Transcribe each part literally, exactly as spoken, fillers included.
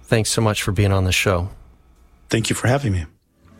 thanks so much for being on the show. Thank you for having me.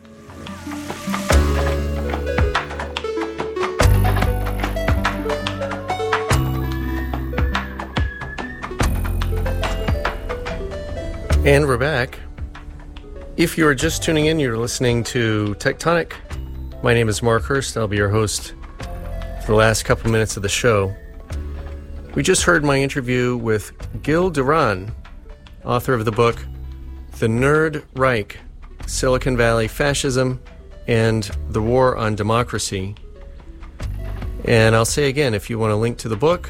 And we're back. If you're just tuning in, you're listening to Tectonic. My name is Mark Hurst. I'll be your host for the last couple minutes of the show. We just heard my interview with Gil Duran, author of the book The Nerd Reich, Silicon Valley Fascism and the War on Democracy. And I'll say again, if you want to link to the book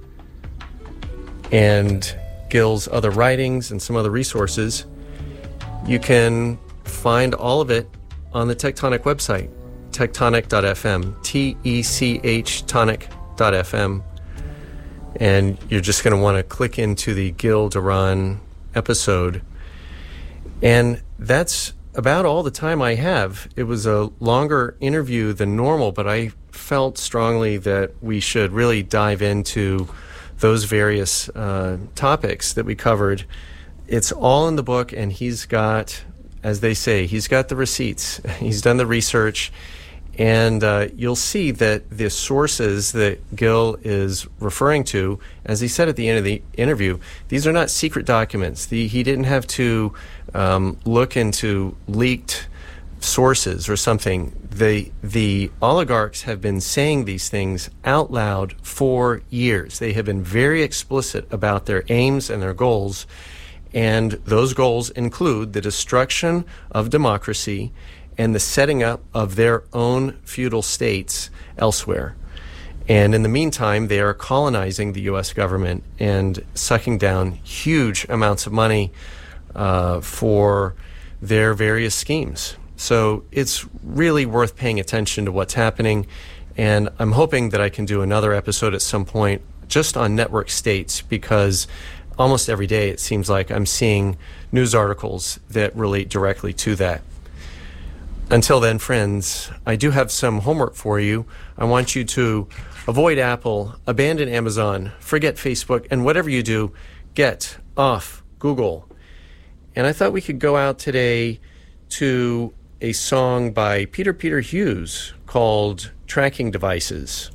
and Gil's other writings and some other resources, you can find all of it on the Tectonic website, tectonic dot f m, T E C H tonic dot f m. And you're just going to want to click into the Gil Duran episode. And that's about all the time I have. It was a longer interview than normal, but I felt strongly that we should really dive into those various uh, topics that we covered. It's all in the book, and he's got, as they say, he's got the receipts. He's done the research, and uh, you'll see that the sources that Gil is referring to, as he said at the end of the interview, these are not secret documents. The, he didn't have to um, look into leaked sources or something. The the oligarchs have been saying these things out loud for years. They have been very explicit about their aims and their goals, and those goals include the destruction of democracy and the setting up of their own feudal states elsewhere. And in the meantime, they are colonizing the U S government and sucking down huge amounts of money uh, for their various schemes. So it's really worth paying attention to what's happening, and I'm hoping that I can do another episode at some point just on network states, because almost every day it seems like I'm seeing news articles that relate directly to that. Until then, friends, I do have some homework for you. I want you to avoid Apple, abandon Amazon, forget Facebook, and whatever you do, get off Google. And I thought we could go out today to a song by Peter Peter Hughes called Tracking Devices.